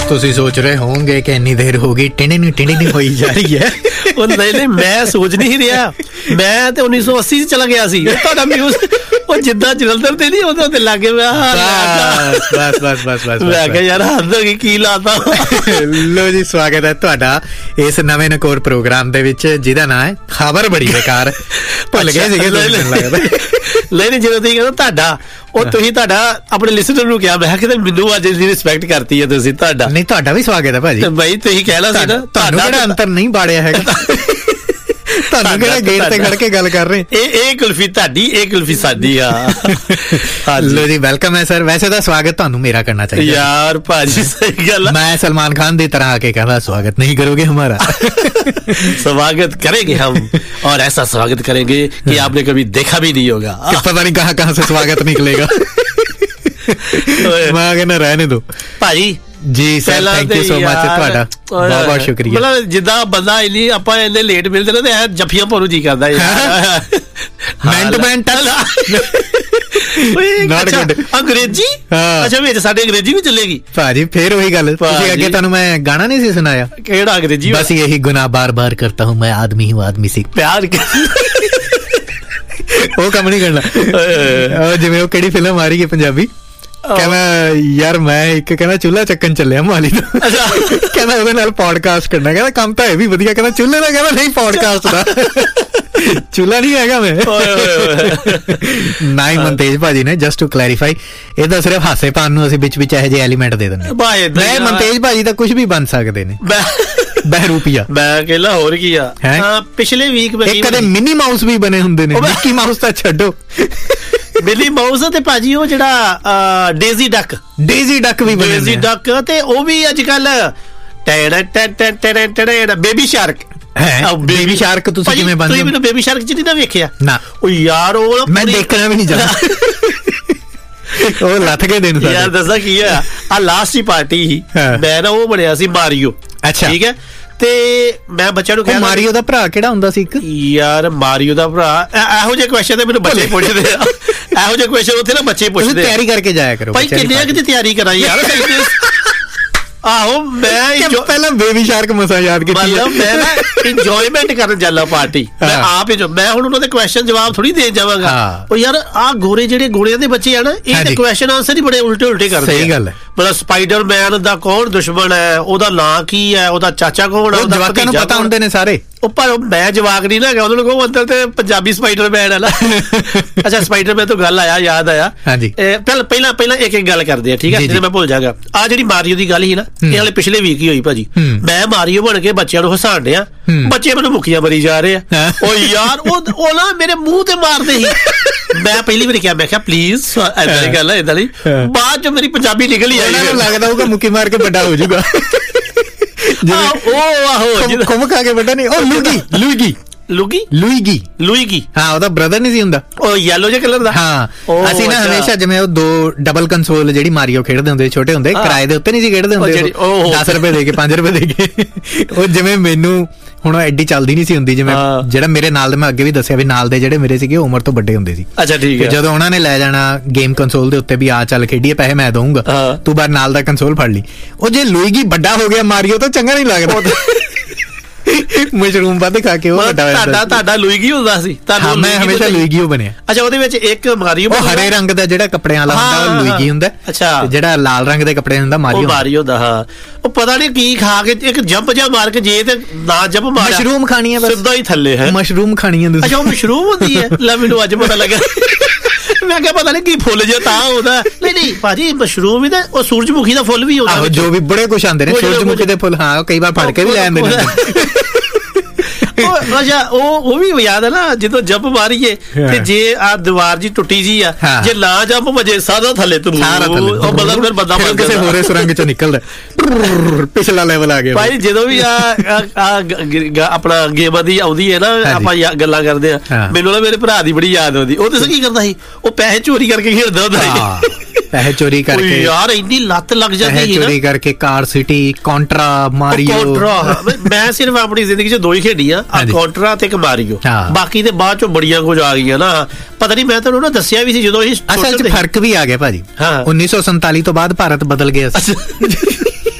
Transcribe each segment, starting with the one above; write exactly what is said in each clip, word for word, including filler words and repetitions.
ਤੁਸੀਂ ਸੋਚ ਰਹੇ ਹੋਵੋਗੇ ਕਿ ਇੰਨੀ ਦੇਰ ਹੋ ਗਈ ਟਿੰਡੇ ਨਹੀਂ ਟਿੰਡੇ ਨਹੀਂ ਹੋਈ ਜਾ ਰਹੀ ਹੈ। ਉਹ ਨਹੀਂ ਨਹੀਂ ਮੈਂ ਸੋਚ ਨਹੀਂ ਰਿਹਾ, ਮੈਂ ਤੇ ਉੱਨੀ ਸੌ ਅੱਸੀ ਚ ਚਲਾ ਗਿਆ ਸੀ। ਤੁਹਾਡਾ ਮਿਊਜ਼ਿਕ ਉਹ ਜਿੱਦਾਂ ਜਲੰਧਰ ਤੇ ਨਹੀਂ ਉਹਦੇ ਉੱਤੇ ਲੱਗ ਗਿਆ। ਬਸ ਬਸ ਬਸ ਬਸ ਮੈਂ ਕਿਹਾ ਯਾਰ ਹੱਦ ਹੋ ਗਈ, ਕੀ ਲਾਤਾ। ਲੋ ਜੀ, ਸਵਾਗਤ ਹੈ ਤੁਹਾਡਾ ਇਸ ਨਵੇਂ ਨਕੋਰ ਪ੍ਰੋਗਰਾਮ ਦੇ ਵਿੱਚ ਜਿਹਦਾ ਨਾਂ ਹੈ ਖਬਰ ਬੜੀ ਬੇਕਾਰ। ਭੁੱਲ ਗਏ ਸੀਗੇ ਲੱਗਦਾ। ਨਹੀਂ ਨਹੀਂ, ਜਦੋਂ ਤੁਸੀਂ ਕਹਿੰਦਾ ਤੁਹਾਡਾ, ਉਹ ਤੁਸੀਂ ਤੁਹਾਡਾ ਆਪਣੇ ਲਿਸਨਰ ਨੂੰ ਕਿਹਾ, ਮੈਂ ਕਿਹਾ ਮੈਨੂੰ ਅੱਜ ਦੀ ਰਿਸਪੈਕਟ ਕਰਤੀ ਹੈ ਤੁਸੀਂ। ਤੁਹਾਡਾ ਨਹੀਂ, ਤੁਹਾਡਾ ਵੀ ਸਵਾਗਤ ਹੈ ਭਾਜੀ। ਬਾਈ ਤੁਸੀਂ ਕਹਿਣਾ ਸੀ ਨਾ, ਤੁਹਾਨੂੰ ਕਿਹੜਾ ਅੰਤਰ ਨਹੀਂ ਬਾੜਿਆ ਹੈਗਾ। ਤੁਹਾਨੂੰ ਕਿਹੜਾ ਗੇਟ ਤੇ ਖੜ ਕੇ ਗੱਲ ਕਰ ਰਹੇ। ਇਹ ਇਹ ਕੁਲਫੀ ਤੁਹਾਡੀ, ਇਹ ਕੁਲਫੀ ਸਾਡੀ ਆ। ਲੋ ਜੀ, ਵੈਲਕਮ ਹੈ ਸਰ। ਵੈਸੇ ਤਾਂ ਸਵਾਗਤ ਤੁਹਾਨੂੰ ਮੇਰਾ ਕਰਨਾ ਚਾਹੀਦਾ ਯਾਰ ਭਾਜੀ, ਸਹੀ ਗੱਲ। ਮੈਂ ਸਲਮਾਨ ਖਾन ਦੀ तरह आके कहना स्वागत नहीं करोगे हमारा। स्वागत करेंगे हम, और ऐसा स्वागत करेंगे कि आपने कभी देखा भी नहीं होगा। पता नहीं कहाँ कहाँ से स्वागत निकलेगा। मैं कहना रहने दो भाजी ਜੀ sir, thank you so much. ਤੁਹਾਡਾ ਬਹੁਤ ਬਹੁਤ ਸ਼ੁਕਰੀਆ। ਮਤਲਬ ਜਿੱਦਾਂ ਬੰਦਾ ਇੰਨੀ ਆਪਾਂ ਇੰਨੇ ਲੇਟ ਮਿਲਦੇ ਨੇ ਤੇ ਇਹ ਜੱਫੀਆਂ ਪਾਉਣ ਨੂੰ ਜੀ ਕਰਦਾ ਯਾਰ। ਮੈਂਟ ਮੈਂਟ ਅੰਗਰੇਜ਼ੀ, ਅੱਛਾ ਵਿੱਚ ਸਾਡੇ ਅੰਗਰੇਜ਼ੀ ਵੀ ਚੱਲੇਗੀ ਭਾਜੀ। ਫੇਰ ਉਹੀ ਗੱਲ, ਤੁਸੀਂ ਅੱਗੇ ਤੁਹਾਨੂੰ ਮੈਂ ਗਾਣਾ ਨਹੀਂ ਸੀ ਸੁਣਾਇਆ? ਕਿਹੜਾ ਅੰਗਰੇਜ਼ੀ? ਬਸ ਯਹੀ ਗੁਨਾਹ ਬਾਰ ਬਾਰ ਕਰਤਾ ਹੂੰ ਮੈਂ, ਆਦਮੀ ਹੂੰ ਆਦਮੀ ਸੇ ਪਿਆਰ। ਉਹ ਕੰਮ ਨਹੀਂ ਕਰਨਾ। ਜਿਵੇਂ ਉਹ ਕਿਹੜੀ ਫਿਲਮ ਆ ਰਹੀ ਹੈ ਪੰਜਾਬੀ, ਕਹਿੰਦਾ ਯਾਰ ਮੈਂ ਇੱਕ ਕਹਿੰਦਾ ਚੁੱਲ੍ਹਾ ਚੱਕਣ ਚੱਲਿਆ ਮੋਹਾਲੀ ਤੋਂ। ਕਹਿੰਦਾ ਉਹਦੇ ਨਾਲ ਪੋਡਕਾਸਟ ਕਰਨਾ। ਕਹਿੰਦਾ ਕੰਮ ਤਾਂ ਇਹ ਵੀ ਵਧੀਆ। ਕਹਿੰਦਾ ਚੁੱਲ੍ਹੇ ਦਾ, ਕਹਿੰਦਾ ਨਹੀਂ ਪੋਡਕਾਸਟ ਦਾ। ਚੁੱਲ੍ਹਾ ਨਹੀਂ ਹੈਗਾ ਮੈਂ। ਨਾ ਹੀ ਮਨਤੇਜ ਭਾਜੀ ਨੇ, ਜਸਟ ਟੂ ਕਲੈਰੀਫਾਈ, ਇਹ ਤਾਂ ਸਿਰਫ ਹਾਸੇ ਪਾਉਣ ਨੂੰ ਅਸੀਂ ਵਿੱਚ ਵਿੱਚ ਇਹੋ ਜਿਹੇ ਐਲੀਮੈਂਟ ਦੇ ਦਿੰਦੇ। ਮੈਂ ਮਨਤੇਜ ਭਾਜੀ ਤਾਂ ਕੁਝ ਵੀ ਬਣ ਸਕਦੇ ਨੇ। ਬਹਿਰੂਪੀਆ ਮੈਂ ਕਹਿੰਦਾ ਹੋਰ ਕੀ ਆ। ਪਿਛਲੇ ਵੀਕ ਕਦੇ ਮਿਨੀ ਮਾਊਸ ਵੀ ਬਣੇ ਹੁੰਦੇ ਨੇ। ਮਿੱਕੀ ਮਾਊਸ ਤਾਂ ਛੱਡੋ, ਮਿਲੀ ਮਾਊਸ ਤੇ ਭਾਜੀ ਉਹ ਜਿਹੜਾ ਡੇਜ਼ੀ ਡੱਕ, ਡੇਜ਼ੀ ਡੱਕ ਵੀ ਬਣੇ। ਡੇਜ਼ੀ ਡੱਕ ਤੇ ਉਹ ਵੀ ਅੱਜ ਕੱਲ ਬੇਬੀ ਸ਼ਾਰਕ। ਬੇਬੀ ਸ਼ਾਰਕ ਤੁਸੀਂ ਕਿਵੇਂ ਬਣਦੇ? ਤੁਸੀਂ ਮੈਨੂੰ ਬੇਬੀ ਸ਼ਾਰਕ ਚ ਨਹੀਂ ਨਾ ਵੇਖਿਆ ਨਾ? ਉਹ ਯਾਰ ਉਹ ਮੈਂ ਦੇਖਣਾ ਵੀ ਨਹੀਂ ਚਾਹੁੰਦਾ। ਉਹ ਲੱਥ ਕੇ ਦੇਣ ਯਾਰ। ਦੱਸਾਂ ਕੀ ਆ, ਆ ਲਾਸਟ ਹੀ ਪਾਰਟੀ ਸੀ, ਮੈਂ ਨਾ ਉਹ ਬਣਿਆ ਸੀ ਮਾਰੀਓ। ਅੱਛਾ ਠੀਕ ਹੈ। ਤੇ ਮੈਂ ਬੱਚਿਆਂ ਨੂੰ ਕਿਹਾ, ਮਾਰੀਓ ਦਾ ਭਰਾ ਕਿਹੜਾ ਹੁੰਦਾ ਸੀ ਇੱਕ? ਯਾਰ ਮਾਰੀਓ ਦਾ ਭਰਾ, ਇਹੋ ਜਿਹੇ ਕੁਐਸਚਨ ਤੇ ਮੈਨੂੰ ਬੱਚੇ ਪੁੱਛਦੇ ਆ। ਇਹੋ ਜਿਹੇ ਕੁਐਸਚਨ ਉੱਥੇ ਨਾ ਬੱਚੇ ਪੁੱਛਦੇ। ਤਿਆਰੀ ਕਰਕੇ ਜਾਇਆ ਕਰੋ ਭਾਈ। ਕਿੰਨੇ ਕਿਤੇ ਤਿਆਰੀ ਕਰਾਂ ਯਾਰ। ਆਹੋ ਮੈਂ ਪਹਿਲਾਂ ਬੇਬੀ ਸ਼ਾਰਕ ਮਸਾ ਯਾਦ ਕੀਤੀ। ਮੈਂ ਨਾ ਇੰਜੋਇਮੈਂਟ ਕਰਨ ਚੱਲਾ ਪਾਰਟੀ। ਮੈਂ ਆਪ ਹੀ ਮੈਂ ਹੁਣ ਉਹਨਾਂ ਦੇ ਕੁਐਸਚਨ ਜਵਾਬ ਥੋੜੀ ਦੇਣ ਜਾਵਾਂਗਾ। ਉਹ ਯਾਰ ਆਹ ਗੋਰੇ ਜਿਹੜੇ ਗੋਰਿਆਂ ਦੇ ਬੱਚੇ ਆ ਨਾ, ਇਹ ਤੇ ਕੁਐਸਚਨ ਆਨਸਰ ਹੀ ਬੜੇ ਉਲਟੇ ਉਲਟੇ ਕਰਦੇ। ਸਹੀ ਗੱਲ ਹੈ। ਮਤਲਬ ਸਪਾਈਡਰਮੈਨ ਦਾ ਕੌਣ ਦੁਸ਼ਮਣ ਹੈ, ਉਹਦਾ ਨਾਂ ਕੀ ਹੈ, ਉਹਦਾ ਚਾਚਾ ਕੌਣ ਹੈ, ਜਵਾਕਾਂ ਨੂੰ ਪਤਾ ਹੁੰਦੇ ਨੇ ਸਾਰੇ। ਉਹ ਪਰ ਮੈਂ ਜਵਾਕ ਨਹੀਂ ਨਾ ਹੈਗਾ, ਉਹਨਾਂ ਨੂੰ ਕਹੋ ਅੰਦਰ ਤੇ ਪੰਜਾਬੀ ਸਪਾਈਡਰਮੈਨ ਹੈ ਨਾ। ਅੱਛਾ ਸਪਾਈਡਰਮੈਨ ਤੋਂ ਗੱਲ ਆਇਆ, ਯਾਦ ਆਇਆ। ਹਾਂਜੀ ਪਹਿਲਾਂ ਪਹਿਲਾਂ ਪਹਿਲਾਂ ਇੱਕ ਇੱਕ ਗੱਲ ਕਰਦੇ ਆ, ਠੀਕ ਹੈ, ਜਿਹਦੇ ਮੈਂ ਭੁੱਲ ਜਾਗਾ। ਆਹ ਜਿਹੜੀ ਮਾਰੀਓ ਦੀ ਗੱਲ ਸੀ ਨਾ, ਇਹ ਹਾਲੇ ਪਿਛਲੇ ਵੀਕ ਹੀ ਹੋਈ ਭਾਜੀ। ਮੈਂ ਮਾਰੀਓ ਬਣ ਕੇ ਬੱਚਿਆਂ ਨੂੰ ਹਸਾਣ ਡਿਆ, ਬੱਚੇ ਮੈਨੂੰ ਮੁੱਕੀਆਂ ਮਰੀ ਜਾ ਰਹੇ ਆ। ਉਹ ਯਾਰ ਉਹ ਨਾ ਮੇਰੇ ਮੂੰਹ ਤੇ ਮਾਰਦੇ ਸੀ। ਮੈਂ ਪਹਿਲੀ ਵਾਰੀ ਕਿਹਾ, ਮੈਂ ਕਿਹਾ ਪਲੀਜ਼ ਏਦਾਂ ਦੀ ਗੱਲ ਹੈ, ਏਦਾਂ ਦੀ। ਬਾਅਦ ਚ ਮੇਰੀ ਪੰਜਾਬੀ ਨਿਕਲੀ ਆਈ। ਲੱਗਦਾ ਹੋਊਗਾ ਮੁੱਕੀ ਮਾਰ ਕੇ ਵੱਡਾ ਹੋ ਜਾਊਗਾ। ਉਹ ਆਹੋ ਘੁੰਮ ਖਾ ਕੇ ਵੱਡਾ ਨਹੀਂ। ਉਹ ਲੂਗੀ ਲੂਗੀ ਲੂਗੀ ਲੂਈਗੀ ਲੂਈਗੀ ਹਾਂ, ਉਹਦਾ ਬ੍ਰਦਰ ਨਹੀਂ ਸੀ ਹੁੰਦਾ, ਉਹ ਯੈਲੋ ਜਿਹੇ ਕਲਰ ਦਾ। ਹਾਂ ਅਸੀਂ ਨਾ ਹਮੇਸ਼ਾ ਜਿਵੇਂ ਉਹ ਦੋ ਡਬਲ ਕੰਸੋਲ ਜਿਹੜੀ ਮਾਰੀਓ ਖੇਡਦੇ ਹੁੰਦੇ ਛੋਟੇ ਹੁੰਦੇ, ਕਿਰਾਏ ਦੇ ਉੱਤੇ ਨਹੀਂ ਸੀ ਖੇਡਦੇ ਹੁੰਦੇ, ਦਸ ਰੁਪਏ ਦੇ ਕੇ ਪੰਜ ਰੁਪਏ ਦੇ ਕੇ। ਉਹ ਜਿਵੇਂ ਮੈਨੂੰ ਹੁਣ ਐਡੀ ਚੱਲਦੀ ਨਹੀਂ ਸੀ ਹੁੰਦੀ, ਜਿਵੇਂ ਜਿਹੜਾ ਮੇਰੇ ਨਾਲ ਦੇ, ਮੈਂ ਅੱਗੇ ਵੀ ਦੱਸਿਆ ਵੀ ਨਾਲ ਦੇ ਜਿਹੜੇ ਮੇਰੇ ਸੀਗੇ ਉਮਰ ਤੋਂ ਵੱਡੇ ਹੁੰਦੇ ਸੀ। ਅੱਛਾ ਠੀਕ ਹੈ। ਜਦੋਂ ਉਹਨਾਂ ਨੇ ਲੈ ਜਾਣਾ ਗੇਮ ਕੰਸੋਲ ਦੇ ਉੱਤੇ ਵੀ ਆ ਚੱਲ ਖੇਡੀਏ, ਪੈਸੇ ਮੈਂ ਦਊਂਗਾ, ਤੂੰ ਬਾਹਰ ਨਾਲ ਦਾ ਕੰਸੋਲ ਫੜ ਲਈ। ਉਹ ਜੇ ਲੂਈਗੀ ਵੱਡਾ ਹੋ ਗਿਆ ਮਾਰੀਓ ਤਾਂ ਚੰਗਾ ਨਹੀਂ ਲੱਗਦਾ। ਮਸ਼ਰੂਮ ਵੱਧ ਖਾ ਕੇ ਉਹ ਤੁਹਾਡਾ ਤੁਹਾਡਾ ਲੂਈਗੀ ਹੁੰਦਾ ਸੀ। ਮੈਂ ਹਮੇਸ਼ਾ ਲੂਈਗੀ ਉਹ ਬਣਿਆ। ਅੱਛਾ ਉਹਦੇ ਵਿੱਚ ਇੱਕ ਮਾਰੀਓ ਹਰੇ ਰੰਗ ਦਾ ਜਿਹੜਾ ਕੱਪੜਿਆਂ ਵਾਲਾ ਹੁੰਦਾ ਉਹ ਲੂਈਗੀ ਹੁੰਦਾ। ਅੱਛਾ ਜਿਹੜਾ ਲਾਲ ਰੰਗ ਦੇ ਕੱਪੜੇ ਹੁੰਦਾ ਮਾਰੀਓ ਮਾਰੀਓ ਦਾ। ਹਾਂ ਉਹ ਪਤਾ ਨਹੀਂ ਕੀ ਖਾ ਕੇ ਇੱਕ ਜੰਪ ਜਾ ਮਾਰ ਕੇ, ਜੇ ਤੇ ਨਾ ਜੰਪ ਮਾਰਿਆ ਮਸ਼ਰੂਮ ਖਾਣੀ ਹੈ, ਸਿੱਧਾ ਹੀ ਥੱਲੇ ਹੈ ਮਸ਼ਰੂਮ ਖਾਣੀ ਹੈ। ਅੱਛਾ ਉਹ ਮਸ਼ਰੂਮ ਹੁੰਦੀ ਹੈ? ਲੈ ਮੈਨੂੰ ਅੱਜ ਪਤਾ ਲੱਗਾ। ਮੈਂ ਕਿਹਾ ਪਤਾ ਨਹੀਂ ਕੀ ਫੁੱਲ ਜਿਹਾ ਤਾਂ ਉਹਦਾ। ਨਹੀਂ ਨਹੀਂ ਭਾਜੀ ਮਸ਼ਰੂਮ ਵੀ ਤਾਂ ਉਹ ਸੂਰਜਮੁਖੀ ਦਾ ਫੁੱਲ ਵੀ ਹੁੰਦਾ, ਜੋ ਵੀ ਬੜੇ ਕੁਛ ਆਉਂਦੇ ਨੇ ਸੂਰਜਮੁਖੀ ਦੇ ਫੁੱਲ। ਹਾਂ ਕਈ ਵਾਰ ਫੜ ਕੇ ਵੀ ਲੈ ਆਉਂਦੇ ਨੇ। ਅੱਛਾ ਉਹ ਉਹ ਵੀ ਯਾਦ ਹੈ ਨਾ, ਜਦੋਂ ਜੰਪ ਮਾਰੀਏ ਤੇ ਜੇ ਆ ਦੀਵਾਰ ਜੀ ਟੁੱਟੀ ਜੀ ਆ, ਜੇ ਨਾ ਜੰਪ ਵਜੇ ਸਾਰਾ ਥੱਲੇ ਤਰੂ, ਉਹ ਬੰਦਾ ਫਿਰ ਬੰਦਾ ਕਿਸੇ ਹੋਰੇ ਸੁਰੰਗ ਚੋਂ ਨਿਕਲਦਾ, ਪਿਛਲਾ ਲੈਵਲ ਆ ਗਿਆ ਭਾਈ। ਜਦੋਂ ਵੀ ਆ ਆਪਣਾ ਗੇਮਾਂ ਦੀ ਆਉਂਦੀ ਹੈ ਨਾ, ਆਪਾਂ ਗੱਲਾਂ ਕਰਦੇ ਆ, ਮੈਨੂੰ ਨਾ ਮੇਰੇ ਭਰਾ ਦੀ ਬੜੀ ਯਾਦ ਆਉਂਦੀ। ਉਹ ਦੱਸ ਕੀ ਕਰਦਾ ਸੀ, ਉਹ ਪੈਸੇ ਚੋਰੀ ਕਰਕੇ ਖੇਡਦਾ ਹੁੰਦਾ ਸੀ। ਪੈਸੇ ਚੋਰੀ ਕਰਕੇ ਯਾਰ ਇੰਨੀ ਲੱਤ ਲੱਗ ਜਾਂਦੀ ਹੈ, ਚੋਰੀ ਕਰਕੇ ਕਾਰ ਸਿਟੀ, ਕਾਂਟਰਾ, ਮਾਰੀਓ। ਮੈਂ ਸਿਰਫ ਆਪਣੀ ਜ਼ਿੰਦਗੀ ਚ ਦੋ ਹੀ ਖੇਡੀ ਆ, ਕਾਂਟਰਾ ਤੇ ਇੱਕ ਮਾਰੀਓ। ਬਾਕੀ ਤੇ ਬਾਅਦ ਚੋਂ ਬੜੀਆਂ ਕੁਝ ਆ ਗਈਆਂ ਨਾ, ਪਤਾ ਨਹੀਂ। ਮੈਂ ਤੁਹਾਨੂੰ ਨਾ ਦੱਸਿਆ ਵੀ ਸੀ ਜਦੋਂ ਇਹ ਅਸਲ ਚ ਫਰਕ ਵੀ ਆ ਗਿਆ ਭਾਜੀ। ਉੱਨੀ ਸੌ ਸੰਤਾਲੀ ਤੋਂ ਬਾਅਦ ਭਾਰਤ ਬਦਲ ਗਿਆ ਸੀ।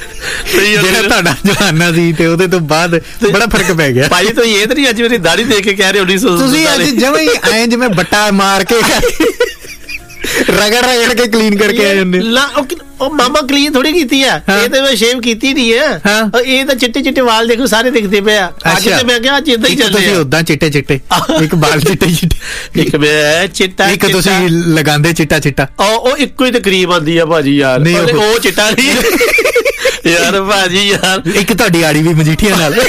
ਜਿਹੜਾ ਤੁਹਾਡਾ ਜਵਾਨਾ ਸੀ ਤੇ ਉਹਦੇ ਤੋਂ ਬਾਅਦ ਬੜਾ ਫਰਕ ਪੈ ਗਿਆ ਭਾਈ। ਤੁਸੀਂ ਇਹ ਤਾਂ ਨਹੀਂ ਅੱਜ ਮੇਰੀ ਦਾੜੀ ਦੇਖ ਕੇ ਕਹਿ ਰਹੇ ਉੱਨੀ ਸੌ ਤੁਸੀਂ ਅੱਜ ਜਮਾਂ ਹੀ ਐ ਜਿਵੇਂ ਬੱਟਾ ਮਾਰ ਕੇ ਰਗੜ ਰਗੜ ਕੇ ਕਲੀਨ ਕਰਕੇ ਆ ਜਾਂਦੇ। ਉਹ ਮਾਮਾ ਕਲੀਨ ਥੋੜੀ ਕੀਤੀ ਆ, ਇਹ ਤਾਂ ਮੈਂ ਸ਼ੇਵ ਕੀਤੀ ਨਹੀਂ ਹੈ। ਇਹ ਤਾਂ ਚਿੱਟੇ ਚਿੱਟੇ ਵਾਲ ਦੇਖੋ ਸਾਰੇ ਦਿਖਦੇ ਪਏ ਆ। ਅੱਜ ਤੇ ਮੈਂ ਕਿਹਾ ਅੱਜ ਏਦਾਂ ਹੀ ਚੱਲਦੇ ਤੁਸੀਂ ਉਦਾਂ ਚਿੱਟੇ ਚਿੱਟੇ, ਇੱਕ ਵਾਲ ਚਿੱਟੇ ਚਿੱਟੇ, ਇੱਕ ਮੈਂ ਚਿੱਟਾ, ਇੱਕ ਤੁਸੀਂ ਲਗਾਉਂਦੇ ਚਿੱਟਾ ਚਿੱਟਾ। ਉਹ ਇੱਕੋ ਹੀ ਤਕਰੀਬ ਆਉਂਦੀ ਆ ਭਾਜੀ ਯਾਰ, ਉਹ ਚਿੱਟਾ ਨਹੀਂ ਯਾਰ ਭਾਜੀ ਯਾਰ। ਇੱਕ ਤੁਹਾਡੀ ਆੜੀ ਵੀ ਮਜੀਠੀਆਂ ਨਾਲ।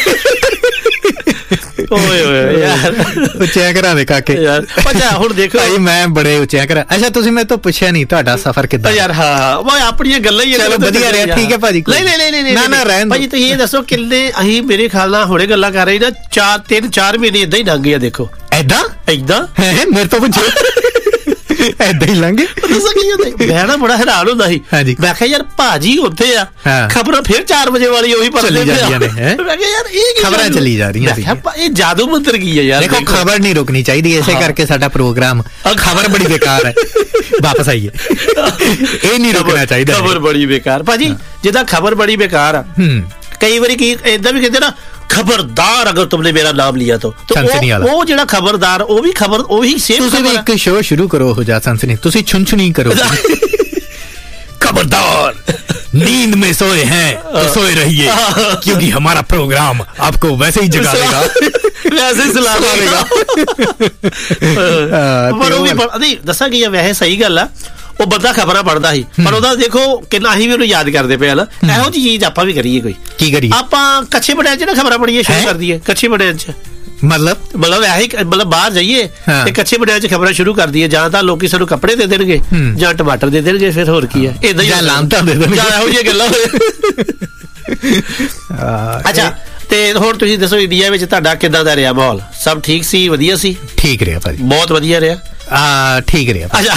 ਓਏ ਓਏ ਯਾਰ ਉੱਚਿਆਂ ਘਰਾਂ ਦੇ ਕਾਕੇ ਯਾਰ। ਅੱਛਾ ਹੁਣ ਦੇਖੋ ਭਾਈ ਮੈਂ ਬੜੇ ਉੱਚਿਆਂ ਘਰਾਂ। ਅੱਛਾ ਤੁਸੀਂ ਮੇਰੇ ਤੋਂ ਪੁੱਛਿਆ ਨਹੀਂ ਤੁਹਾਡਾ ਸਫ਼ਰ ਕਿੱਦਾਂ ਯਾਰ? ਹਾਂ ਉਹ ਆਪਣੀਆਂ ਗੱਲਾਂ ਹੀ। ਚਲੋ ਵਧੀਆ ਰਿਹਾ, ਠੀਕ ਹੈ ਭਾਜੀ। ਨਹੀਂ ਨਹੀਂ ਨਹੀਂ ਨਾ ਨਾ ਰਹਿਣ ਭਾਜੀ। ਤੁਸੀਂ ਇਹ ਦੱਸੋ ਕਿੰਨੇ ਅਸੀਂ ਮੇਰੇ ਖਿਆਲ ਨਾਲ ਹੁਣੇ ਗੱਲਾਂ ਕਰ ਰਹੇ ਨਾ, ਚਾਰ ਤਿੰਨ ਚਾਰ ਮਹੀਨੇ ਏਦਾਂ ਹੀ ਲੰਘ ਗਏ ਆ। ਦੇਖੋ ਏਦਾਂ ਏਦਾਂ ਮੇਰੇ ਤੋਂ ਪੁੱਛੋ ਏਦਾਂ ਹੀ ਲੰਘੇ। ਦੱਸਾਂ ਕੀ ਹੁੰਦਾ, ਮੈਂ ਨਾ ਬੜਾ ਹੈਰਾਨ ਹੁੰਦਾ ਸੀ। ਮੈਂ ਕਿਹਾ ਯਾਰ ਭਾਜੀ ਉੱਥੇ ਆ, ਖਬਰਾਂ ਫਿਰ ਚਾਰ ਵਜੇ ਵਾਲੀ ਉਹੀ ਪੜ੍ਹਦੇ ਜਾਂਦੀਆਂ ਨੇ। ਮੈਂ ਕਿਹਾ ਯਾਰ ਇਹ ਖਬਰਾਂ ਚੱਲੀ ਜਾ ਰਹੀਆਂ ਸੀ। ਇਹ ਜਾਦੂ ਮੰਤਰ ਕੀ ਹੈ ਯਾਰ? ਦੇਖੋ ਖਬਰ ਨਹੀਂ ਰੁਕਣੀ ਚਾਹੀਦੀ, ਇਸੇ ਕਰਕੇ ਸਾਡਾ ਪ੍ਰੋਗਰਾਮ ਖਬਰ ਬੜੀ ਬੇਕਾਰ ਹੈ। ਵਾਪਸ ਆਈਏ, ਇਹ ਨਹੀਂ ਰੁਕਣਾ ਚਾਹੀਦਾ। ਖਬਰ ਬੜੀ ਬੇਕਾਰ ਭਾਜੀ, ਜਿੱਦਾਂ ਖਬਰ ਬੜੀ ਬੇਕਾਰ ਆ। ਕਈ ਵਾਰੀ ਕੀ ਏਦਾਂ ਵੀ ਕਹਿੰਦੇ ਨਾ, खबरदार अगर तुमने मेरा नाम लिया तो वो ਜਿਹੜਾ खबरदार ਉਹ ਵੀ ਖਬਰ ਉਹ ਹੀ ਸੇਮ। ਤੁਸੀਂ ਵੀ ਇੱਕ ਸ਼ੋਅ ਸ਼ੁਰੂ ਕਰੋ ਹੋ ਜਾ ਸਨਸਨੀ, ਤੁਸੀਂ ਛੁਨਛੁਨੀ ਕਰੋ। खबरदार नींद में सोए हैं तो सोए रहिए, क्योंकि हमारा प्रोग्राम आपको वैसे ही जगा देगा, वैसे ही सुला देगा। पर ਉਹ ਵੀ ਨਹੀਂ ਦੱਸਾਂ ਕੀ ਵੈਸੇ ਸਹੀ ਗੱਲ ਆ। ਉਹ ਬੰਦਾ ਖਬਰਾਂ ਪੜ੍ਹਦਾ ਸੀ, ਪਰ ਉਹਦਾ ਦੇਖੋ ਕਿੰਨਾ ਅਸੀਂ ਵੀ ਉਹਨੂੰ ਯਾਦ ਕਰਦੇ ਪਏ ਨਾ। ਇਹੋ ਜਿਹੀ ਚੀਜ਼ ਆਪਾਂ ਵੀ ਕਰੀਏ। ਕੋਈ ਕੀ ਕਰੀਏ? ਆਪਾਂ ਕੱਚੇ ਬੜਿਆਂ ਚ ਨਾ ਖਬਰਾਂ ਪੜ੍ਹੀਏ ਸ਼ੁਰੂ ਕਰ ਦਈਏ। ਕੱਚੇ ਬੜਿਆਂ ਚ ਮਤਲਬ ਮਤਲਬ ਇਹ ਮਤਲਬ ਬਾਹਰ ਜਾਈਏ ਤੇ ਕੱਚੇ ਬੜਿਆਂ ਚ ਖਬਰਾਂ ਸ਼ੁਰੂ ਕਰ ਦਈਏ। ਜਾਂ ਤਾਂ ਲੋਕੀ ਸਾਨੂੰ ਕੱਪੜੇ ਦੇ ਦੇਣਗੇ ਜਾਂ ਟਮਾਟਰ ਦੇ ਦੇਣਗੇ, ਫਿਰ ਹੋਰ ਕੀ ਹੈ ਏਦਾਂ ਹੀ ਲਾਂਤਾਂ ਦੇ ਦੇਣਗੇ, ਇਹੋ ਜਿਹੀਆਂ ਗੱਲਾਂ। ਅੱਛਾ ਤੇ ਹੁਣ ਤੁਸੀਂ ਦੱਸੋ ਇੰਡੀਆ ਵਿੱਚ ਤੁਹਾਡਾ ਕਿੱਦਾਂ ਦਾ ਰਿਹਾ ਮਾਹੌਲ? ਸਭ ਠੀਕ ਸੀ? ਵਧੀਆ ਸੀ? ਠੀਕ ਰਿਹਾ ਭਾਜੀ, ਬਹੁਤ ਵਧੀਆ ਰਿਹਾ। ਆ ਠੀਕ ਰਿਹਾ। ਅੱਛਾ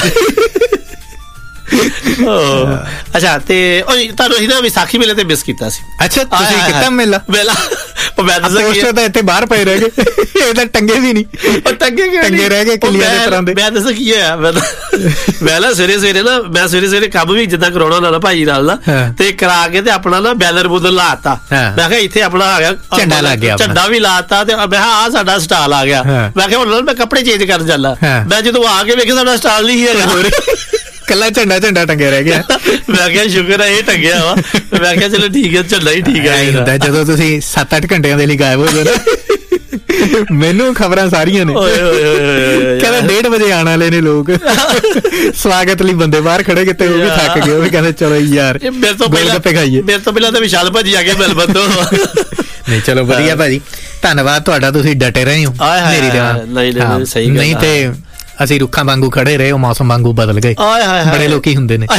ਅੱਛਾ ਤੇ ਤੁਹਾਨੂੰ ਅਸੀਂ ਨਾ ਵਿਸਾਖੀ ਮੇਲੇ ਤੇ ਮਿਸ ਕੀਤਾ ਸੀ। ਅੱਛਾ ਤੁਸੀਂ ਕੀਤਾ ਮੇਲਾ? ਮੇਲਾ ਮੈਂ ਦੱਸਾਂ ਤਾਂ ਇੱਥੇ ਬਾਹਰ ਪਏ ਰਹਿ ਗਏ, ਇਹ ਤਾਂ ਟੰਗੇ ਵੀ ਨਹੀਂ। ਉਹ ਟੰਗੇ ਟੰਗੇ ਰਹਿ ਗਏ ਕਿੱਲੀਆਂ ਦੇ ਤਰ੍ਹਾਂ ਦੇ। ਮੈਂ ਦੱਸਾਂ ਕੀ ਹੋਇਆ, ਮੈਂ ਮੈਂ ਨਾ ਸਵੇਰੇ ਸਵੇਰੇ ਨਾ ਮੈਂ ਸਵੇਰੇ ਸਵੇਰੇ ਕੰਮ ਵੀ ਜਿੱਦਾਂ ਕਰਾਉਣਾ ਹੁੰਦਾ ਨਾ ਭਾਈ ਨਾਲ ਨਾ, ਤੇ ਕਰਾ ਕੇ ਤੇ ਆਪਣਾ ਨਾ ਬੈਨਰ ਬੂਨਰ ਲਾਤਾ। ਮੈਂ ਕਿਹਾ ਇੱਥੇ ਆਪਣਾ ਆ ਗਿਆ ਝੰਡਾ ਲੱਗ ਗਿਆ, ਝੰਡਾ ਵੀ ਲਾਤਾ ਤੇ ਮੈਂ ਕਿਹਾ ਆ ਸਾਡਾ ਸਟਾਲ ਆ ਗਿਆ। ਮੈਂ ਕਿਹਾ ਹੁਣ ਮੈਂ ਕੱਪੜੇ ਚੇਂਜ ਕਰਨ ਚੱਲਾ। ਮੈਂ ਜਦੋਂ ਆ ਕੇ ਵੇਖਿਆ ਸਾਡਾ ਸਟਾਲ ਨਹੀਂ ਹੈਗਾ, ਕੱਲਾ ਝੰਡਾ ਝੰਡਾ ਟੰਗਿਆ ਰਹਿ ਗਿਆ। ਮੈਂ ਕਿਹਾ ਸ਼ੁਕਰ ਹੈ ਇਹ ਟੰਗਿਆ ਵਾ। ਮੈਂ ਕਿਹਾ ਚਲੋ ਠੀਕ ਹੈ, ਝੰਡਾ ਹੀ ਠੀਕ ਹੈ। ਜਦੋਂ ਤੁਸੀਂ ਸੱਤ ਅੱਠ ਘੰਟਿਆਂ ਦੇ ਲਈ ਗਾਇਬ ਹੋ ਜਾਓ। ਮੈਨੂੰ ਖਬਰਾਂ ਸਾਰੀਆਂ ਨੇ, ਕਹਿੰਦਾ ਡੇਢ ਵਜੇ ਆਉਣ ਵਾਲੇ ਨੇ ਲੋਕ, ਸਵਾਗਤ ਲਈ ਬੰਦੇ ਬਾਹਰ ਖੜੇ ਕਿਤੇ, ਉਹ ਵੀ ਥੱਕ ਗਏ, ਉਹ ਵੀ ਕਹਿੰਦੇ ਚਲੋ ਯਾਰ ਗੋਲਗੱਪੇ ਖਾਈਏ। ਮੇਰੇ ਤੋਂ ਪਹਿਲਾਂ ਤਾਂ ਵਿਸ਼ਾਲ ਭਾਜੀ ਆ ਗਏ ਮੈਲਬਨ ਤੋਂ। ਨਹੀਂ ਚਲੋ ਵਧੀਆ ਭਾਜੀ, ਧੰਨਵਾਦ ਤੁਹਾਡਾ, ਤੁਸੀਂ ਡਟੇ ਰਹੇ ਹੋ ਮੇਰੀ ਦੇਵਾ। ਨਹੀਂ ਤੇ ਅਸੀਂ ਰੁੱਖਾਂ ਵਾਂਗੂ ਖੜੇ ਰਹੇ, ਉਹ ਮੌਸਮ ਵਾਂਗੂ ਬਦਲ ਗਏ। ਬੜੇ ਲੋਕੀ ਹੁੰਦੇ ਨੇ।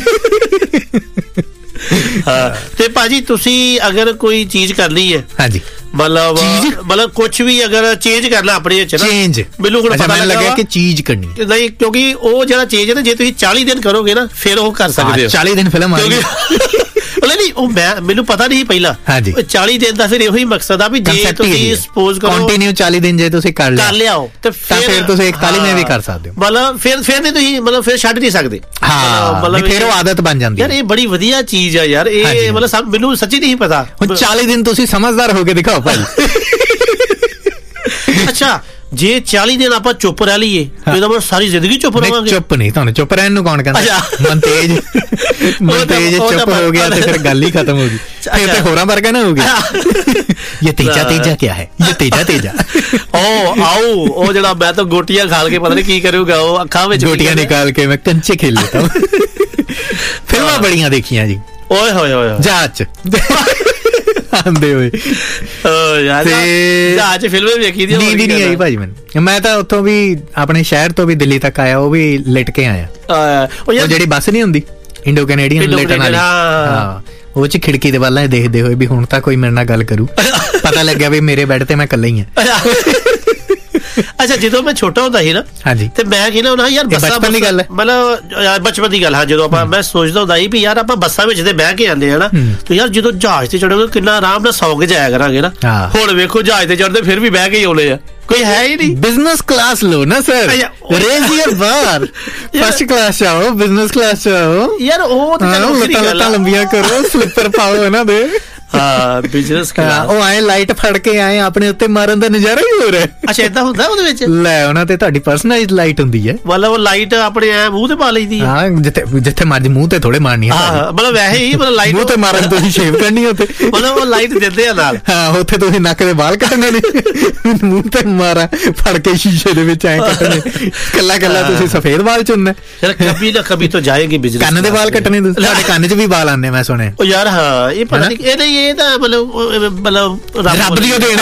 ਤੇ ਭਾਜੀ ਤੁਸੀਂ ਅਗਰ ਕੋਈ ਚੀਜ਼ ਕਰਨੀ ਹੈ, ਹਾਂਜੀ ਮਤਲਬ ਮਤਲਬ ਕੁਛ ਵੀ ਅਗਰ ਚੇਂਜ ਕਰਨਾ ਆਪਣੇ ਚ ਨਾ, ਚੇਂਜ ਮੈਨੂੰ ਹੁਣ ਪਤਾ ਲੱਗਿਆ ਕਿ ਚੀਜ਼ ਕਰਨੀ ਨਹੀਂ, ਕਿਉਂਕਿ ਉਹ ਜਿਹੜਾ ਚੇਂਜ ਹੈ ਨਾ, ਜੇ ਤੁਸੀਂ ਚਾਲੀ ਦਿਨ ਕਰੋਗੇ ਨਾ ਫਿਰ ਉਹ ਕਰ ਸਕਦੇ ਹੋ। ਚਾਲੀ ਦਿਨ ਫਿਲਮ ਆ ਗਈ ਨਹੀਂ, ਉਹ ਮੈਂ ਮੈਨੂੰ ਪਤਾ ਨਹੀਂ ਪਹਿਲਾਂ। ਚਾਲੀ ਦਿਨ ਦਾ ਫਿਰ ਇਹੋ ਹੀ ਮਕਸਦ ਆ ਵੀ ਜੇ ਤੁਸੀਂ ਸਪੋਜ਼ ਕਰੋ ਕੰਟੀਨਿਊ ਚਾਲੀ ਦਿਨ ਜੇ ਤੁਸੀਂ ਕਰ ਲਿਆ ਕਰ ਲਿਆਓ ਤੇ ਫਿਰ ਤੁਸੀਂ ਇਕਤਾਲੀਵੇਂ ਵੀ ਕਰ ਸਕਦੇ ਹੋ। ਮਤਲਬ ਫਿਰ ਫਿਰ ਨਹੀਂ ਤੁਸੀਂ ਮਤਲਬ ਫਿਰ ਛੱਡ ਨਹੀਂ ਸਕਦੇ। ਹਾਂ ਮਤਲਬ ਫਿਰ ਉਹ ਆਦਤ ਬਣ ਜਾਂਦੀ ਹੈ। ਯਾਰ ਇਹ ਬੜੀ ਵਧੀਆ ਚੀਜ਼ ਆ ਯਾਰ, ਇਹ ਮਤਲਬ ਮੈਨੂੰ ਸੱਚੀ ਨਹੀਂ ਪਤਾ। ਹੁਣ ਚਾਲੀ ਦਿਨ ਤੁਸੀਂ ਸਮਝਦਾਰ ਹੋ ਕੇ ਦਿਖਾਓ ਭਾਈ। ਅੱਛਾ ਜੇ ਚਾਲੀ ਦਿਨ ਆਪਾਂ ਚੁੱਪ ਰਹਿ ਲਈਏ ਇਹਦਾ ਮਤਲਬ ਸਾਰੀ ਜ਼ਿੰਦਗੀ ਚੁੱਪ ਰਹਾਂਗੇ? ਚੁੱਪ ਨਹੀਂ, ਤੁਹਾਨੂੰ ਚੁੱਪ ਰਹਿਣ ਨੂੰ ਕੌਣ ਕਹਿੰਦਾ? ਮਨ ਤੇਜ ਮਨ ਤੇਜ ਚੁੱਪ ਹੋ ਗਿਆ ਤੇ ਫਿਰ ਗੱਲ ਹੀ ਖਤਮ ਹੋ ਗਈ, ਫਿਰ ਤੇ ਹੋਰਾਂ ਵਰਗਾ ਨਾ ਹੋ ਗਿਆ। ਇਹ ਤੇਜਾ ਤੇਜਾ ਕੀ ਹੈ? ਇਹ ਤੇਜਾ ਤੇਜਾ ਉਹ ਆਓ ਉਹ ਜਿਹੜਾ ਮੈਂ ਤਾਂ ਗੋਟੀਆਂ ਖਾਲ ਕੇ ਪਤਾ ਨਹੀਂ ਕੀ ਕਰੂਗਾ, ਉਹ ਅੱਖਾਂ ਵਿੱਚ ਗੋਟੀਆਂ ਨਿਕਾਲ ਕੇ ਮੈਂ ਕੰਚੇ ਖੇਲ ਲੈਤਾ ਹੂੰ। ਫਿਲਮਾਂ ਬੜੀਆਂ ਦੇਖੀਆਂ ਜੀ, ਓਏ ਹੋਏ ਹੋਏ ਜਹਾਜ਼ ਚ ਆਂਦੇ ਹੋਏ ਯਾਰ, ਜਹਾਜ਼ ਚ ਫਿਲਮਾਂ ਵੇਖੀ ਦੀਆਂ। ਨੀਂਦ ਨਹੀਂ ਆਈ ਭਾਜੀ ਮੈਨੂੰ। ਮੈਂ ਤਾਂ ਉੱਥੋਂ ਵੀ ਆਪਣੇ ਸ਼ਹਿਰ ਤੋਂ ਵੀ ਦਿੱਲੀ ਤੱਕ ਆਇਆ, ਉਹ ਵੀ ਲਿਟ ਕੇ ਆਇਆ। ਉਹ ਜਿਹੜੀ ਬੱਸ ਨਹੀਂ ਹੁੰਦੀ ਇੰਡੋ ਕੈਨੇਡੀਅਨ ਲਿਟਣ ਵਾਲੀ, ਹਾਂ ਉਹ ਚ ਖਿੜਕੀ ਦੇ ਵੱਲ ਦੇਖਦੇ ਹੋਏ ਵੀ ਹੁਣ ਤਾਂ ਕੋਈ ਮੇਰੇ ਨਾਲ ਗੱਲ ਕਰੂ। ਪਤਾ ਲੱਗਿਆ ਵੀ ਮੇਰੇ ਬੈੱਡ ਤੇ ਮੈਂ ਇਕੱਲਾ ਹੀ ਹਾਂ। ਅੱਛਾ ਜਦੋਂ ਮੈਂ ਛੋਟਾ ਹੁੰਦਾ ਸੀ ਨਾ, ਹਾਂਜੀ, ਤੇ ਮੈਂ ਕਹਿੰਦਾ ਹੁੰਦਾ ਯਾਰ ਬਚਪਨ ਦੀ ਗੱਲ ਹੈ, ਮਤਲਬ ਬਚਪਨ ਦੀ ਗੱਲ। ਹਾਂ ਜਦੋਂ ਆਪਾਂ ਮੈਂ ਸੋਚਦਾ ਹੁੰਦਾ ਸੀ ਵੀ ਯਾਰ ਆਪਾਂ ਬੱਸਾਂ ਵਿੱਚ ਤੇ ਬਹਿ ਕੇ ਆਉਂਦੇ ਆ ਨਾ, ਤੇ ਯਾਰ ਜਦੋਂ ਜਹਾਜ਼ ਤੇ ਚੜੋਗੇ ਕਿੰਨਾ ਆਰਾਮ ਨਾਲ ਸੌਂ ਕੇ ਜਾਇਆ ਕਰਾਂਗੇ ਨਾ। ਹੁਣ ਵੇਖੋ ਜਹਾਜ਼ ਤੇ ਚੜਦੇ ਫਿਰ ਵੀ ਬਹਿ ਕੇ ਹੀ ਆਉਣੇ ਆ, ਕੋਈ ਹੈ ਹੀ ਨਹੀਂ। ਬਿਜ਼ਨਸ ਕਲਾਸ ਲੋ ਨਾ ਸਰ, ਰੇਜ਼ ਯਰ ਬਾਰ, ਫਸਟ ਕਲਾਸ ਆਓ, ਬਿਜ਼ਨਸ ਕਲਾਸ ਆਓ ਯਾਰ। ਉਹ ਤਾਂ ਲੱਤਾਂ ਲੰਬੀਆਂ ਕਰੋ, ਸਲਿੱਪਰ ਪਾਓ ਇਹਨਾਂ ਦੇ। ਹਾਂ ਬਿਜ਼ਨਸ ਕਲਾਸ। ਉਹ ਆਏ ਲਾਈਟ ਫੜ ਕੇ ਆਏ ਆਪਣੇ ਉੱਤੇ ਮਾਰਨ ਦਾ ਨਜ਼ਾਰਾ ਹੀ ਹੋਰ ਹੈ। ਅੱਛਾ ਏਦਾਂ ਹੁੰਦਾ ਉਹਦੇ ਵਿੱਚ? ਲੈ ਉਹਨਾਂ ਤੇ ਤੁਹਾਡੀ ਪਰਸਨਲਾਈਜ਼ਡ ਲਾਈਟ ਹੁੰਦੀ ਹੈ। ਮਤਲਬ ਉਹ ਲਾਈਟ ਆਪਣੇ ਐ ਮੂੰਹ ਤੇ ਪਾ ਲਈਦੀ ਹੈ? ਹਾਂ ਜਿੱਥੇ ਜਿੱਥੇ ਮਰਜੀ, ਮੂੰਹ ਤੇ ਥੋੜੇ ਮਾਰਨੀ ਹੈ। ਹਾਂ ਮਤਲਬ ਵੈਸੇ ਹੀ ਮਤਲਬ ਲਾਈਟ ਮੂੰਹ ਤੇ ਮਾਰਨ ਤੁਸੀਂ ਸ਼ੇਵ ਕਰਨੀ ਉੱਤੇ, ਮਤਲਬ ਉਹ ਲਾਈਟ ਦਿੰਦੇ ਆ ਨਾਲ। ਹਾਂ ਉੱਥੇ ਤੁਸੀਂ ਨੱਕ ਦੇ ਵਾਲ ਕੱਟਣੇ ਨੇ, ਮੂੰਹ ਤੇ ਮਾਰਾ ਫੜ ਕੇ ਸ਼ੀਸ਼ੇ ਦੇ ਵਿੱਚ ਐ ਕੱਟਣੇ, ਕੱਲਾ ਕੱਲਾ ਤੁਸੀਂ ਸਫੇਦ ਵਾਲ ਚੁਣਨਾ। ਚਲ ਕਭੀ ਨਾ ਕਭੀ ਤਾਂ ਜਾਏਗੀ ਬਿਜ਼ਨਸ। ਕੰਨ ਦੇ ਵਾਲ ਕੱਟਣੇ ਤੁਹਾਡੇ ਕੰਨ 'ਚ ਵੀ ਵਾਲ ਆਉਂਦੇ ਮੈਂ ਸੁਣਿਆ। ਉਹ ਯਾਰ ਹਾਂ ਇਹ ਪਤਾ ਨਹੀਂ ਇਹ ਨਹੀਂ, ਇਹ ਤਾਂ ਮਤਲਬ ਮਤਲਬ ਰੱਬ ਦੀ ਦੇਣ,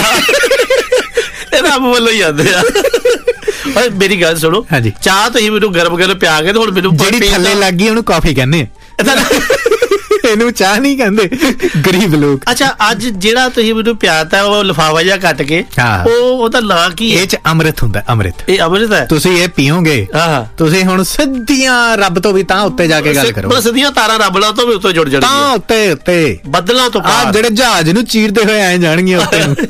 ਇਹ ਰੱਬ ਵੱਲੋਂ ਹੀ ਆਉਂਦੇ ਆ। ਓਏ ਮੇਰੀ ਗੱਲ ਸੁਣੋ, ਚਾਹ ਤੁਸੀਂ ਮੈਨੂੰ ਗਰਮ ਗਰਮ ਪਿਆ ਕੇ ਤੇ ਹੁਣ ਮੈਨੂੰ ਜਿਹੜੀ ਥੱਲੇ ਲੱਗ ਗਈ ਉਹਨੂੰ ਕਾਫੀ ਕਹਿੰਦੇ ਆ, ਇਹਨੂੰ ਚਾਹ ਨਹੀਂ ਕਹਿੰਦੇ ਗਰੀਬ ਲੋਕ। ਅੱਛਾ ਅੱਜ ਜਿਹੜਾ ਤੁਸੀਂ ਮੈਨੂੰ ਪਿਆਤਾ ਉਹ ਲਿਫਾਫਾ ਜਿਹਾ ਕੱਟ ਕੇ, ਉਹ ਉਹਦਾ ਨਾਂ ਕੀ ਹੈ? ਇਹ ਚ ਅੰਮ੍ਰਿਤ ਹੁੰਦਾ, ਅੰਮ੍ਰਿਤ। ਇਹ ਅੰਮ੍ਰਿਤ ਹੈ? ਤੁਸੀਂ ਇਹ ਪੀਓਗੇ ਤੁਸੀਂ ਹੁਣ ਸਿੱਧੀਆਂ ਰੱਬ ਤੋਂ ਵੀ ਤਾਂ ਉੱਤੇ ਜਾ ਕੇ ਗੱਲ ਕਰੋ। ਸਿੱਧੀਆਂ ਤਾਰਾਂ ਰੱਬ ਨਾਲ ਤੋਂ ਵੀ ਉੱਤੇ ਜੁੜ ਜਾਣਗੀਆਂ, ਤਾਂ ਉੱਤੇ ਉੱਤੇ ਬੱਦਲਾਂ ਤੋਂ ਪਾਰ। ਜਿਹੜੇ ਜਹਾਜ਼ ਨੂੰ ਚੀਰਦੇ ਹੋਏ ਐ ਜਾਣਗੀਆਂ ਉੱਤੇ ਨੂੰ,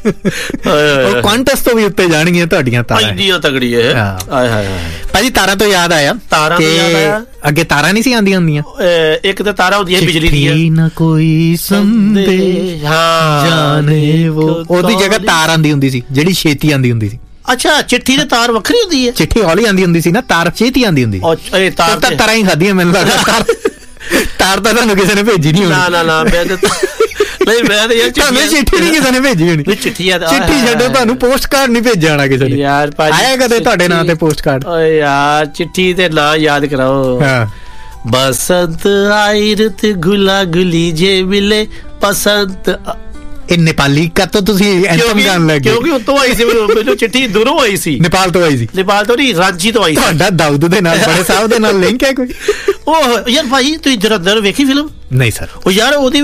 ਉਹ ਕੁਆਂਟਸ ਤੋਂ ਵੀ ਉੱਤੇ ਜਾਣਗੀਆਂ ਤੁਹਾਡੀਆਂ ਤਾਰਾਂ। ਇੰਨੀ ਤਗੜੀ ਹੈ। ਹਾਏ ਹਾਏ ਭਾਜੀ ਤਾਰਾਂ ਤੋਂ ਯਾਦ ਆਇਆ, ਤਾਰਾਂ ਤੋਂ ਯਾਦ ਆਇਆ, ਅੱਗੇ ਤਾਰਾਂ ਨਹੀਂ ਸੀ ਆਉਂਦੀਆਂ ਹੁੰਦੀਆਂ। ਇੱਕ ਤਾਂ ਤਾਰਾ ਹੁੰਦੀ ਹੈ ਬਿਜਲੀ ਦੀ, ਨਾ ਕੋਈ ਸੰਦੇਸ਼ ਜਾਣੇ ਉਹ, ਉਹਦੀ ਜਗ੍ਹਾ ਤਾਰ ਆਂਦੀ ਹੁੰਦੀ ਸੀ ਜਿਹੜੀ ਛੇਤੀ ਆਂਦੀ ਹੁੰਦੀ ਸੀ। ਅੱਛਾ ਚਿੱਠੀ ਤੇ ਤਾਰ ਵੱਖਰੀ ਹੁੰਦੀ ਹੈ? ਚਿੱਠੀ ਹੌਲੀ ਆਂਦੀ ਹੁੰਦੀ ਸੀ ਨਾ, ਤਾਰ ਛੇਤੀ ਆਂਦੀ ਹੁੰਦੀ। ਇਹ ਤਾਰ ਤਾਂ ਤਾਰਾਂ ਹੀ ਖਾਧੀਆਂ ਮੈਨੂੰ ਲੱਗਦਾ। ਤਾਰ ਤਾਂ ਤੁਹਾਨੂੰ ਕਿਸੇ ਨੇ ਭੇਜੀ ਨਹੀਂ ਹੋਣੀ। ਨਾ ਨਾ ਨਾ ਮੈਂ ਤਾਂ ਨਹੀਂ, ਮੈਂ ਤਾਂ ਯਾਰ ਤੁਹਾਨੂੰ ਚਿੱਠੀ ਨਹੀਂ ਕਿਸੇ ਨੇ ਭੇਜੀ ਹੋਣੀ। ਚਿੱਠੀ ਚਿੱਠੀ ਛੱਡੋ, ਤੁਹਾਨੂੰ ਪੋਸਟ ਕਾਰਡ ਨਹੀਂ ਭੇਜਿਆ ਹੋਣਾ ਕਿਸੇ ਨੇ। ਯਾਰ ਆਇਆ ਕਦੇ ਤੁਹਾਡੇ ਨਾਂ ਤੇ ਪੋਸਟ ਕਾਰਡ? ਓਏ ਯਾਰ ਚਿੱਠੀ ਤੇ ਨਾਂ ਯਾਦ ਕਰਾਓ। ਹਾਂ बसंत आई रुत गुला गुली जे मिले बसंत। ਇਹ ਨੇਪਾਲੀ ਕਾ ਤੋਂ ਤੁਸੀਂ ਐਂਥਮ ਗਾਣ ਲੱਗੇ? ਕਿਉਂਕਿ ਉੱਤੋਂ ਆਈ ਸੀ ਮੈਨੂੰ ਚਿੱਠੀ, ਦੂਰੋਂ ਆਈ ਸੀ, ਨੇਪਾਲ ਤੋਂ ਆਈ ਸੀ। ਨੇਪਾਲ ਤੋਂ ਨਹੀਂ, ਰਾਂਚੀ ਤੋਂ ਆਈ ਸੀ। ਤੁਹਾਡਾ ਦਾਊਦ ਦੇ ਨਾਲ, ਬੜੇ ਸਾਹਿਬ ਦੇ ਨਾਲ ਲਿੰਕ ਹੈ ਕੋਈ? ਉਹ ਯਾਰ ਭਾਈ ਤੁਸੀਂ ਜਰਾ ਦਰ ਵੇਖੀ ਫਿਲਮ? ਨਹੀਂ ਸਰ। ਉਹ ਯਾਰ ਉਹਦੀ